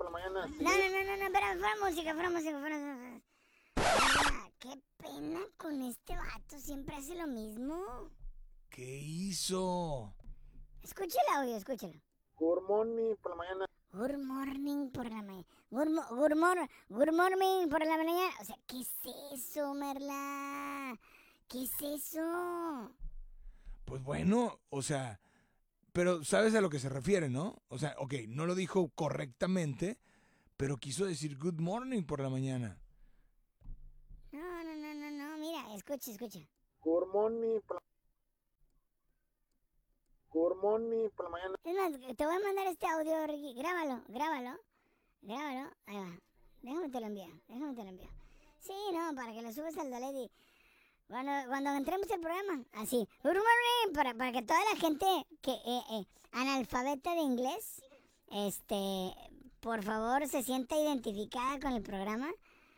la mañana. No, pero fuera música. Ah, qué pena con este vato, siempre hace lo mismo. ¿Qué hizo? Escucha el audio, escúchalo. Good morning por la mañana. Good morning por la mañana. Good morning por la mañana. O sea, ¿qué es eso, Merla? ¿Qué es eso? Pues bueno, o sea, pero sabes a lo que se refiere, ¿no? O sea, ok, no lo dijo correctamente, pero quiso decir good morning por la mañana. No, mira, escucha. Good morning por la Good morning por la mañana. Es más, te voy a mandar este audio, Ricky. Grábalo. Ahí va. Déjame te lo envío. Sí, no, para que lo subas al Lady. Cuando entremos al programa, así. Good morning, para que toda la gente que analfabeta de inglés, por favor, se sienta identificada con el programa.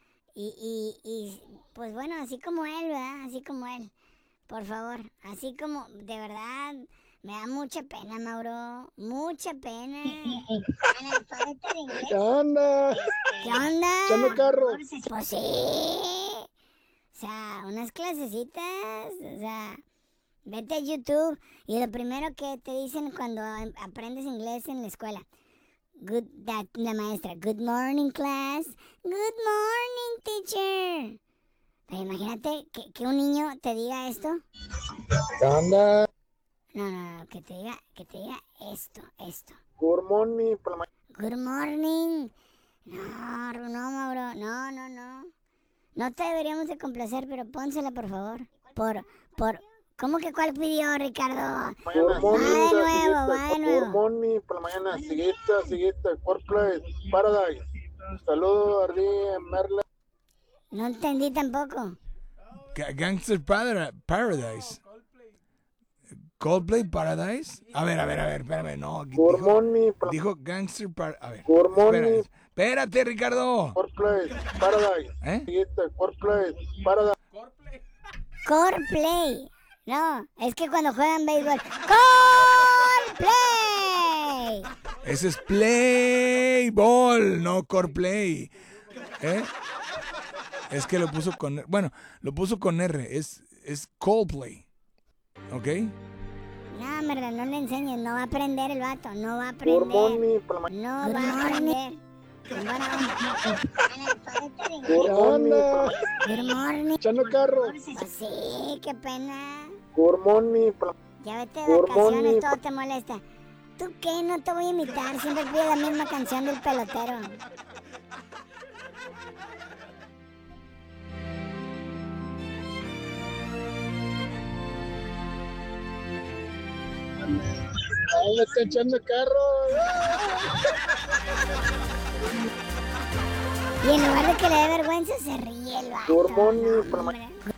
Y pues bueno, así como él, ¿verdad? Así como él. Por favor, así como, de verdad, me da mucha pena, Mauro. Mucha pena. Analfabeta de inglés. ¿Qué onda? ¿Qué onda? ¿Echando carro? Pues sí. O sea, unas clasecitas. O sea, vete a YouTube y lo primero que te dicen cuando aprendes inglés en la escuela. La maestra, good morning class, good morning teacher. Pero imagínate que un niño te diga esto. ¿Qué onda? No, que te diga esto. Good morning por la mañana. Good morning. No, Mauro, no. No te deberíamos de complacer, pero pónsela, por favor. ¿Cómo que cuál pidió, Ricardo? Va de nuevo. Good morning por la mañana. Siguita. Workplace, Paradise. Saludos, Ardi, Merla. No entendí tampoco. Gangster Paradise. Coldplay Paradise. A ver, espérame, no. Good morning por la Dijo Gangster Paradise. A ver. Good morning. Espérate, Ricardo. Workplace, Paradise. Siguita, Workplace, Paradise. Coldplay. No, es que cuando juegan béisbol. ¡Coldplay! Ese es play ball, no Coldplay. Es que lo puso con R. Bueno, lo puso con R. Es Coldplay. ¿Ok? No, Merla, no le enseñes. No va a aprender el vato. No va a Good morning aprender. por la mañana. No va a aprender. Good morning. Good morning. Echando carro. Pues sí, qué pena. Good morning por la Ya vete de Good vacaciones, morning. todo te molesta. ¿Tú qué? No te voy a imitar. Siempre pido la misma canción del pelotero. Ahí me está echando carro. Y en lugar de que le dé vergüenza, se ríe el vato. Good morning por la Hombre. mañana.